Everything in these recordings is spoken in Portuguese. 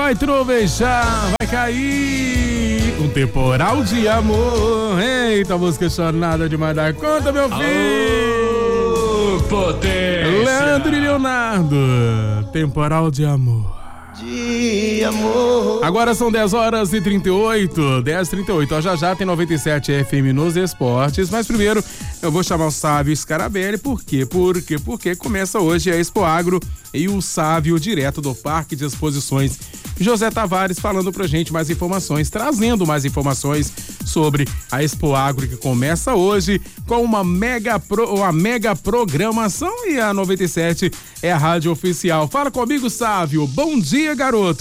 vai trovejar, vai cair um temporal de amor. Eita, música chornada demais da conta, meu filho. Potência. Leandro e Leonardo, temporal de amor. De amor. Agora são 10h38, 10h38. Ó, já tem 97 FM nos esportes, mas primeiro eu vou chamar o Sávio Scarabelli. Por quê? Porque começa hoje a Expo Agro e o Sávio, direto do Parque de Exposições José Tavares, falando pra gente mais informações, trazendo mais informações sobre a Expo Agro, que começa hoje com uma mega programação, e a 97 é a rádio oficial. Fala comigo, Sávio. Bom dia, garoto.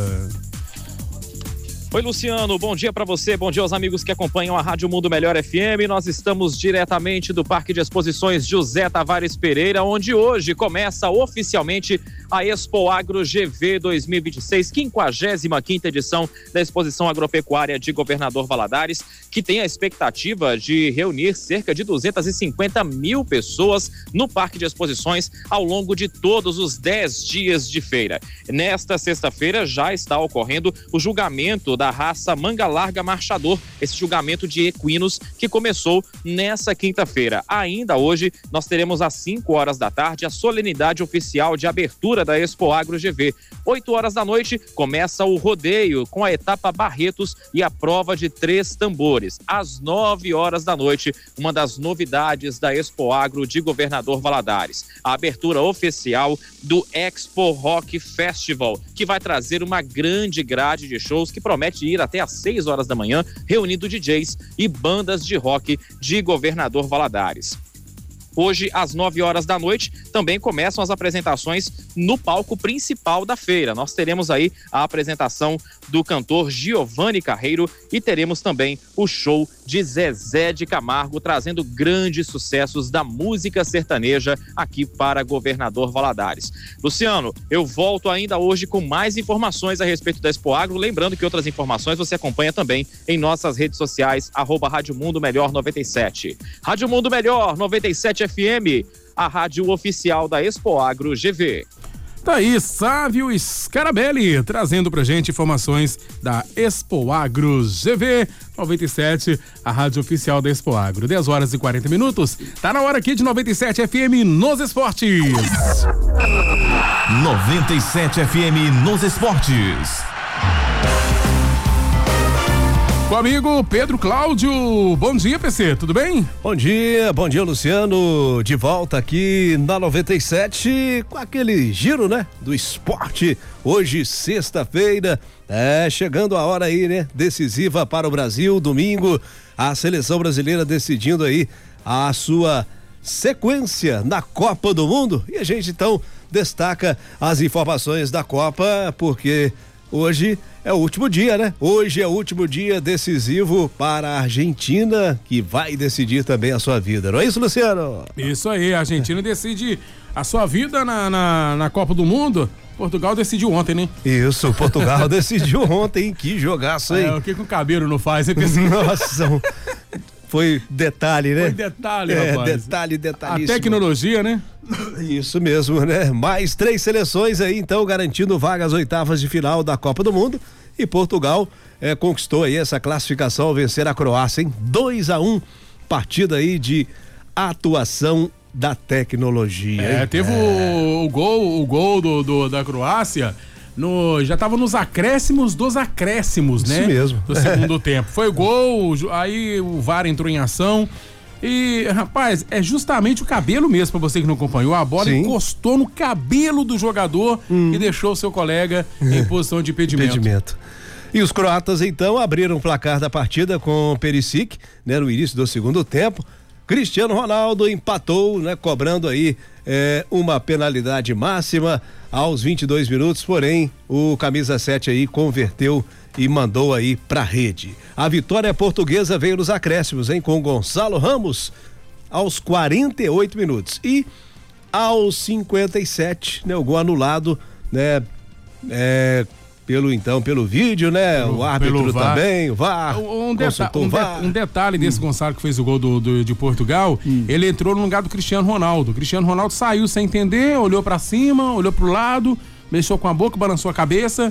Oi, Luciano, bom dia para você, bom dia aos amigos que acompanham a Rádio Mundo Melhor FM. Nós estamos diretamente do Parque de Exposições José Tavares Pereira, onde hoje começa oficialmente a Expo Agro GV 2026, 55ª edição da Exposição Agropecuária de Governador Valadares, que tem a expectativa de reunir cerca de 250 mil pessoas no Parque de Exposições ao longo de todos os 10 dias de feira. Nesta sexta-feira já está ocorrendo o julgamento da raça Manga Larga Marchador, esse julgamento de equinos que começou nessa quinta-feira. Ainda hoje nós teremos às 5 horas da tarde a solenidade oficial de abertura da Expo Agro GV. 8 horas da noite começa o rodeio com a etapa Barretos e a prova de 3 tambores. Às 9 horas da noite, uma das novidades da Expo Agro de Governador Valadares, a abertura oficial do Expo Rock Festival, que vai trazer uma grande grade de shows que promete ir até às 6 horas da manhã, reunindo DJs e bandas de rock de Governador Valadares. Hoje, às 9 horas da noite, também começam as apresentações no palco principal da feira. Nós teremos aí a apresentação do cantor Giovanni Carreiro e teremos também o show de Zezé de Camargo, trazendo grandes sucessos da música sertaneja aqui para Governador Valadares. Luciano, eu volto ainda hoje com mais informações a respeito da Expo Agro, lembrando que outras informações você acompanha também em nossas redes sociais, @Rádio Mundo Melhor 97. Rádio Mundo Melhor 97 FM, a rádio oficial da Expo Agro GV. Tá aí, Sávio Scarabelli, trazendo pra gente informações da Expo Agro GV 97, a rádio oficial da Expo Agro. 10h40. Tá na hora aqui de 97 FM nos esportes. 97 FM nos esportes. Comigo, Pedro Cláudio. Bom dia, PC, tudo bem? Bom dia, Luciano. De volta aqui na 97 com aquele giro, né? Do esporte. Hoje, sexta-feira, chegando a hora aí, né? Decisiva para o Brasil. Domingo, a seleção brasileira decidindo aí a sua sequência na Copa do Mundo. E a gente então destaca as informações da Copa, porque hoje é o último dia, né? Hoje é o último dia decisivo para a Argentina, que vai decidir também a sua vida. Não é isso, Luciano? Isso aí, a Argentina decide a sua vida na Copa do Mundo. Portugal decidiu ontem, né? Isso, Portugal decidiu ontem. Que jogaço, hein? O que o cabelo não faz, hein, pessoal? Nossa, foi detalhe, né? Foi detalhe, rapaz. Detalhíssimo. A tecnologia, né? Isso mesmo, né? Mais 3 seleções aí, então, garantindo vaga às oitavas de final da Copa do Mundo. E Portugal conquistou aí essa classificação ao vencer a Croácia, hein? 2-1, partida aí de atuação da tecnologia. Teve o gol da Croácia. Já estava nos acréscimos dos acréscimos, né? Isso mesmo. Do segundo tempo. Foi o gol, aí o VAR entrou em ação. E, rapaz, é justamente o cabelo mesmo, pra você que não acompanhou. A bola encostou no cabelo do jogador e deixou o seu colega em posição de impedimento. E os croatas, então, abriram o placar da partida com Perisic, né? No início do segundo tempo. Cristiano Ronaldo empatou, né? Cobrando aí uma penalidade máxima aos 22 minutos, porém o camisa 7 aí converteu e mandou aí pra rede. A vitória portuguesa veio nos acréscimos, hein? Com Gonçalo Ramos aos 48 minutos e aos 57, né? O gol anulado, né? Pelo vídeo, né? O árbitro também, o VAR. Um detalhe desse Gonçalo que fez o gol de Portugal, ele entrou no lugar do Cristiano Ronaldo. O Cristiano Ronaldo saiu sem entender, olhou pra cima, olhou pro lado, mexeu com a boca, balançou a cabeça.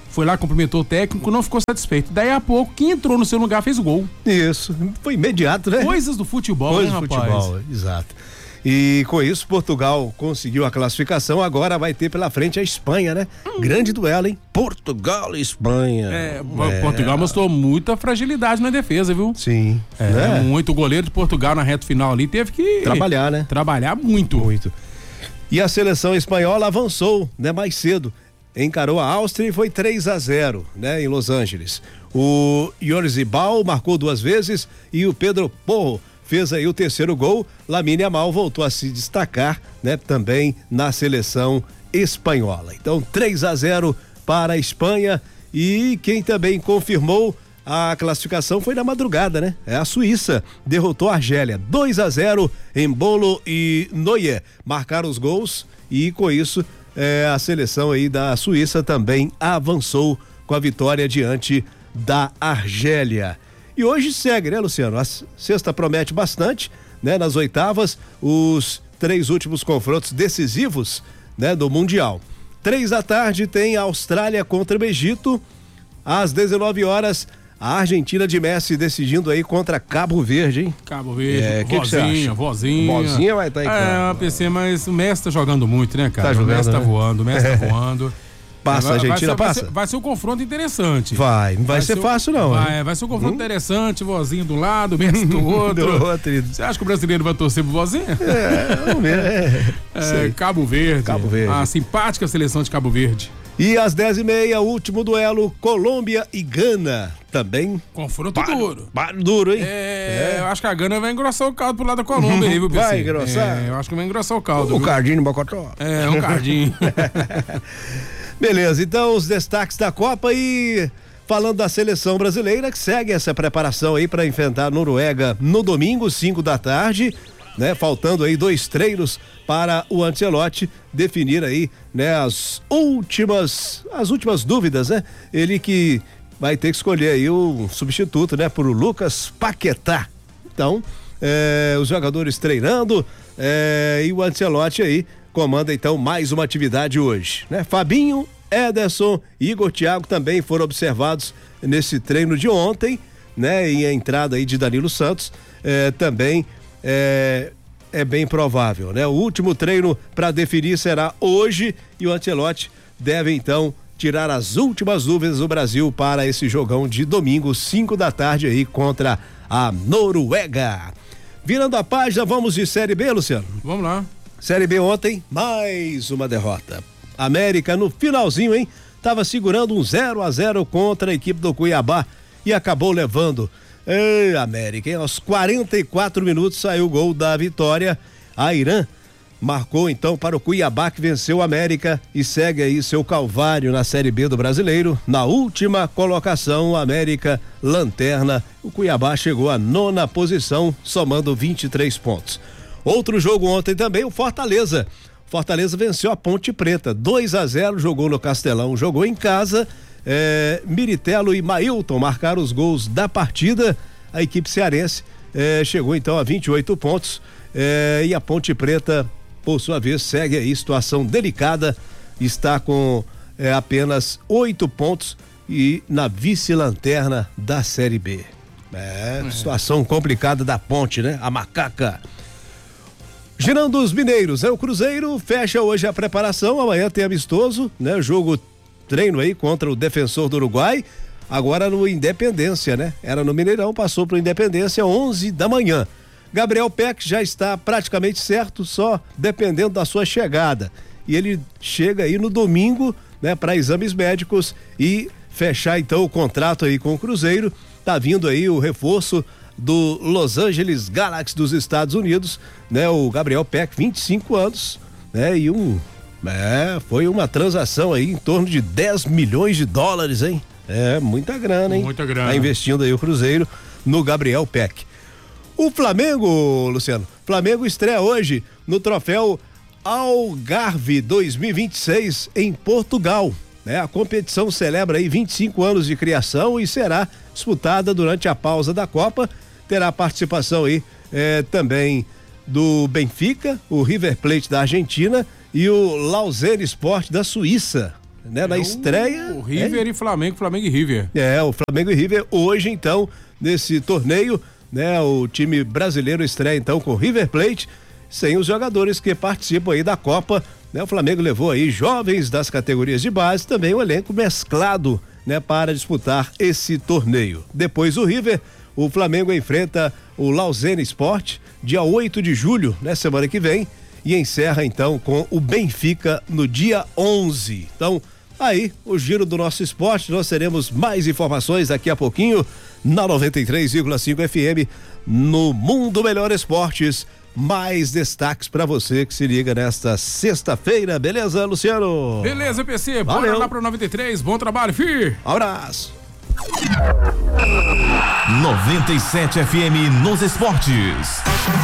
foi lá, cumprimentou o técnico, não ficou satisfeito. Daí a pouco, quem entrou no seu lugar fez o gol. Isso, foi imediato, né? Coisas do futebol, Coisas né, do rapaz? futebol, exato. E com isso, Portugal conseguiu a classificação, agora vai ter pela frente a Espanha, né? Grande duelo, hein? Portugal e Espanha. Portugal mostrou muita fragilidade na defesa, viu? Sim. Muito. O goleiro de Portugal na reta final ali teve que trabalhar, né? Trabalhar muito. Muito. E a seleção espanhola avançou, né? Mais cedo. Encarou a Áustria e foi 3-0, né? Em Los Angeles. O Yorzibal marcou 2 vezes e o Pedro Porro fez aí o terceiro gol. Lamine Yamal voltou a se destacar, né? Também na seleção espanhola. Então 3-0 para a Espanha, e quem também confirmou a classificação foi na madrugada, né? A Suíça derrotou a Argélia 2-0. Embolo e Neuer marcaram os gols, e com isso a seleção aí da Suíça também avançou com a vitória diante da Argélia. E hoje segue, né, Luciano? A sexta promete bastante, né? Nas oitavas, os 3 últimos confrontos decisivos, né, do Mundial. 3 da tarde tem a Austrália contra o Egito. Às 19 horas, a Argentina de Messi decidindo aí contra Cabo Verde, hein? Cabo Verde, vozinha. Vozinha vai estar em campo. PC, mas o Messi tá jogando muito, né, cara? Tá jogando, o Messi tá né? voando, o Messi tá voando. Passa, a Argentina passa? Vai ser um confronto interessante. Não vai ser fácil, não. Vai ser um confronto interessante, vozinho do lado, Messi do outro. Você acha que o brasileiro vai torcer pro vozinho? Vamos ver. Cabo Verde. Cabo Verde. A simpática seleção de Cabo Verde. E às 10h30, o último duelo, Colômbia e Gana. Também. Confronto duro. Duro, hein? Eu acho que a Gana vai engrossar o caldo pro lado da Colômbia aí, viu, PC? Vai engrossar? Eu acho que vai engrossar o caldo. O cardinho no Bocotó. Um cardinho. Beleza, então os destaques da Copa, e falando da seleção brasileira que segue essa preparação aí para enfrentar a Noruega no domingo, 5 da tarde, né? Faltando aí 2 treinos para o Ancelotti definir aí, né? As últimas dúvidas, né? Ele que vai ter que escolher aí o substituto, né? Por Lucas Paquetá. Então, os jogadores treinando, e o Ancelotti aí comanda então mais uma atividade hoje, né? Fabinho, Ederson e Igor Thiago também foram observados nesse treino de ontem, né? E a entrada aí de Danilo Santos também é bem provável, né? O último treino para definir será hoje, e o Ancelotti deve então tirar as últimas dúvidas do Brasil para esse jogão de domingo, 5 da tarde aí contra a Noruega. Virando a página, vamos de Série B, Luciano? Vamos lá. Série B ontem, mais uma derrota. América no finalzinho, hein? Tava segurando um 0-0 contra a equipe do Cuiabá e acabou levando. América, hein? Aos 44 minutos saiu o gol da vitória. A Irã marcou então para o Cuiabá, que venceu o América e segue aí seu calvário na Série B do Brasileiro. Na última colocação, o América lanterna. O Cuiabá chegou à 9ª posição, somando 23 pontos. Outro jogo ontem também, o Fortaleza. Fortaleza venceu a Ponte Preta, 2-0, jogou no Castelão, jogou em casa. Miritelo e Mailton marcaram os gols da partida. A equipe cearense chegou então a 28 pontos. E a Ponte Preta, por sua vez, segue aí situação delicada, está com apenas 8 pontos e na vice-lanterna da Série B. Situação complicada da Ponte, né? A macaca. Girando os mineiros, o Cruzeiro fecha hoje a preparação, amanhã tem amistoso, né? Treino aí contra o Defensor do Uruguai, agora no Independência, né? Era no Mineirão, passou pro Independência 11 da manhã. Gabriel Peck já está praticamente certo, só dependendo da sua chegada. E ele chega aí no domingo, né? Para exames médicos e fechar então o contrato aí com o Cruzeiro. Tá vindo aí o reforço do Los Angeles Galaxy dos Estados Unidos, né? O Gabriel Peck, 25 anos, né? E foi uma transação aí em torno de 10 milhões de dólares, hein? Muita grana, hein? Muita grana. Tá investindo aí o Cruzeiro no Gabriel Peck. O Flamengo, Luciano, Flamengo estreia hoje no troféu Algarve 2026 em Portugal, né? A competição celebra aí 25 anos de criação e será disputada durante a pausa da Copa. Terá participação aí também do Benfica, o River Plate da Argentina e o Lausanne Sport da Suíça. né? Na estreia. O River e Flamengo e River. O Flamengo e River hoje, então, nesse torneio, né? O time brasileiro estreia, então, com o River Plate, sem os jogadores que participam aí da Copa, né? O Flamengo levou aí jovens das categorias de base, também o elenco mesclado, né? Para disputar esse torneio. Depois o River, o Flamengo enfrenta o Lausanne Sport, dia 8 de julho, né? Semana que vem, e encerra então com o Benfica no dia 11. Então, aí, o giro do nosso esporte, nós teremos mais informações daqui a pouquinho na 93,5 FM no Mundo Melhor Esportes. Mais destaques pra você que se liga nesta sexta-feira, beleza, Luciano? Beleza, PC, bora Valeu. lá pro 93, bom trabalho, fi! Abraço! 97 FM nos esportes.